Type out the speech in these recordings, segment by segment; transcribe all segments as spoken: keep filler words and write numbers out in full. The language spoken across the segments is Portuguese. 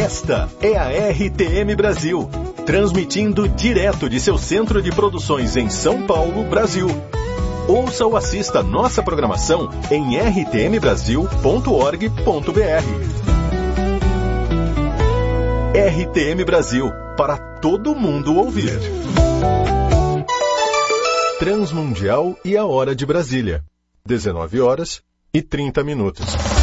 Esta é a R T M Brasil, transmitindo direto de seu centro de produções em São Paulo, Brasil. Ouça ou assista nossa programação em r t m brasil ponto org ponto b r. R T M Brasil, para todo mundo ouvir. Transmundial e a Hora de Brasília. dezenove horas e trinta minutos.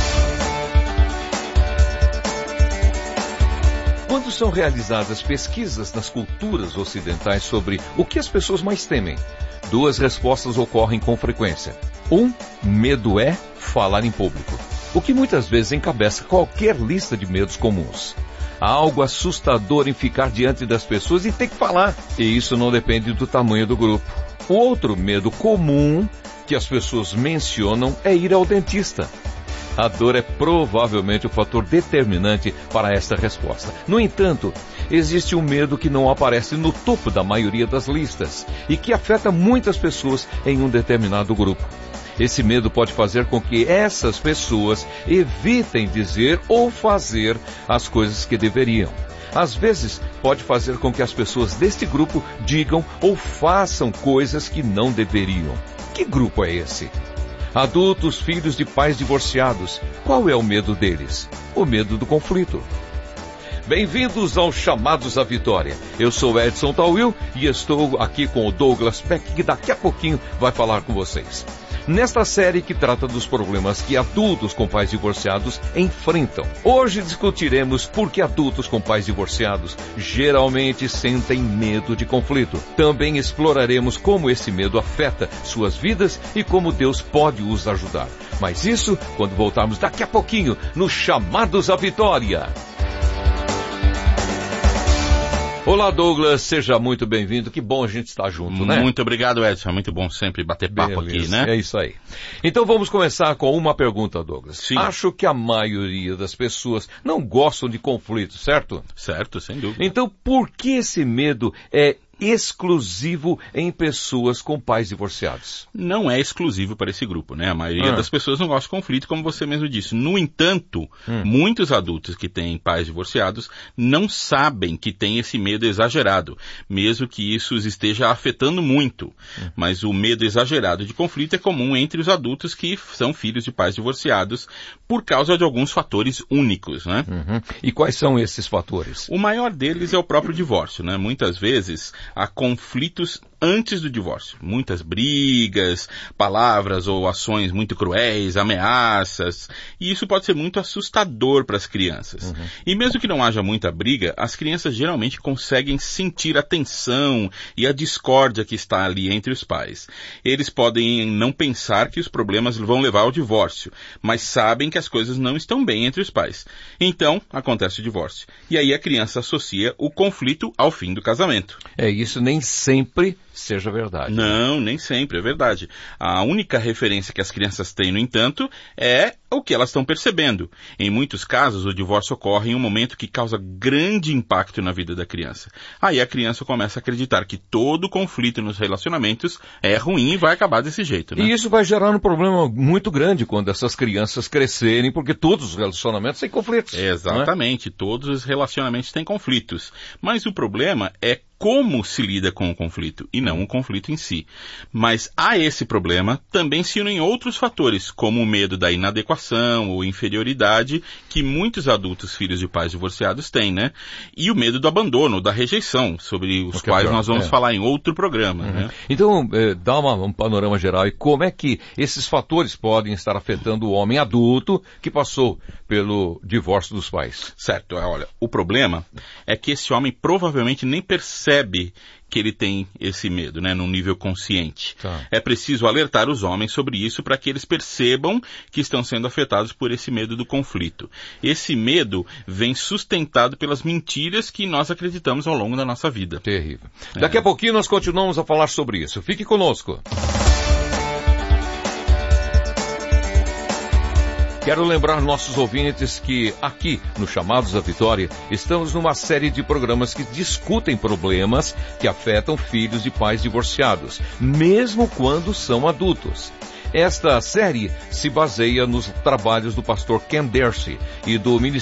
Quando são realizadas pesquisas nas culturas ocidentais sobre o que as pessoas mais temem, duas respostas ocorrem com frequência. Um, medo é falar em público, o que muitas vezes encabeça qualquer lista de medos comuns. Há algo assustador em ficar diante das pessoas e ter que falar, e isso não depende do tamanho do grupo. O outro medo comum que as pessoas mencionam é ir ao dentista. A dor é provavelmente o fator determinante para esta resposta. No entanto, existe um medo que não aparece no topo da maioria das listas e que afeta muitas pessoas em um determinado grupo. Esse medo pode fazer com que essas pessoas evitem dizer ou fazer as coisas que deveriam. Às vezes, pode fazer com que as pessoas deste grupo digam ou façam coisas que não deveriam. Que grupo é esse? Adultos, filhos de pais divorciados. Qual é o medo deles? O medo do conflito. Bem-vindos aos Chamados à Vitória. Eu sou Edson Tawil e estou aqui com o Douglas Peck, que daqui a pouquinho vai falar com vocês. Nesta série que trata dos problemas que adultos com pais divorciados enfrentam. Hoje discutiremos por que adultos com pais divorciados geralmente sentem medo de conflito. Também exploraremos como esse medo afeta suas vidas e como Deus pode os ajudar. Mas isso quando voltarmos daqui a pouquinho no Chamados à Vitória. Olá, Douglas, seja muito bem-vindo. Que bom a gente estar junto, né? Muito obrigado, Edson. É muito bom sempre bater papo Beleza. aqui, né? É isso aí. Então vamos começar com uma pergunta, Douglas. Sim. Acho que a maioria das pessoas não gostam de conflitos, certo? Certo, sem dúvida. Então por que esse medo é exclusivo em pessoas com pais divorciados? Não é exclusivo para esse grupo, né? A maioria ah. das pessoas não gosta de conflito, como você mesmo disse. No entanto, hum. muitos adultos que têm pais divorciados não sabem que têm esse medo exagerado, mesmo que isso os esteja afetando muito. Hum. Mas o medo exagerado de conflito é comum entre os adultos que são filhos de pais divorciados por causa de alguns fatores únicos, né? Uhum. E quais são esses fatores? O maior deles é o próprio divórcio, né? Muitas vezes há conflitos antes do divórcio. Muitas brigas, palavras ou ações muito cruéis, ameaças. E isso pode ser muito assustador para as crianças. Uhum. E mesmo que não haja muita briga, as crianças geralmente conseguem sentir a tensão e a discórdia que está ali entre os pais. Eles podem não pensar que os problemas vão levar ao divórcio, mas sabem que as coisas não estão bem entre os pais. Então, acontece o divórcio. E aí a criança associa o conflito ao fim do casamento. É, isso nem sempre seja verdade. Não, nem sempre, é verdade. A única referência que as crianças têm, no entanto, é o que elas estão percebendo. Em muitos casos, o divórcio ocorre em um momento que causa grande impacto na vida da criança. Aí a criança começa a acreditar que todo conflito nos relacionamentos é ruim e vai acabar desse jeito, né? E isso vai gerar um problema muito grande quando essas crianças crescerem, porque todos os relacionamentos têm conflitos. Exatamente, todos os relacionamentos têm conflitos. Mas o problema é como se lida com o conflito, e não o conflito em si. Mas a esse problema também se unem outros fatores, como o medo da inadequação ou inferioridade, que muitos adultos filhos de pais divorciados têm, né? E o medo do abandono, da rejeição, sobre os quais pior, nós vamos é. falar em outro programa, uhum. né? Então, eh, dá uma, um panorama geral, e como é que esses fatores podem estar afetando o homem adulto que passou pelo divórcio dos pais? Certo, olha, o problema é que esse homem provavelmente nem percebe percebe que ele tem esse medo, né, num nível consciente. Tá. É preciso alertar os homens sobre isso para que eles percebam que estão sendo afetados por esse medo do conflito. Esse medo vem sustentado pelas mentiras que nós acreditamos ao longo da nossa vida. Terrível. É. Daqui a pouquinho nós continuamos a falar sobre isso. Fique conosco. Quero lembrar nossos ouvintes que aqui, no Chamados à Vitória, estamos numa série de programas que discutem problemas que afetam filhos de pais divorciados, mesmo quando são adultos. Esta série se baseia nos trabalhos do pastor Ken Darcy e do Ministério